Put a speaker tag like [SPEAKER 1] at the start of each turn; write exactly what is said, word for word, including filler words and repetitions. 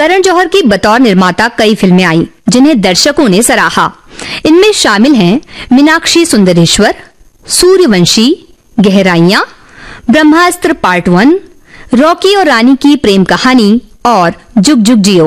[SPEAKER 1] करण जौहर की बतौर निर्माता कई फिल्में आईं, जिन्हें दर्शकों ने सराहा। इनमें शामिल हैं मीनाक्षी सुंदरेश्वर, सूर्यवंशी, गहराइयां, ब्रह्मास्त्र पार्ट वन, रॉकी और रानी की प्रेम कहानी और जुग जुग जियो।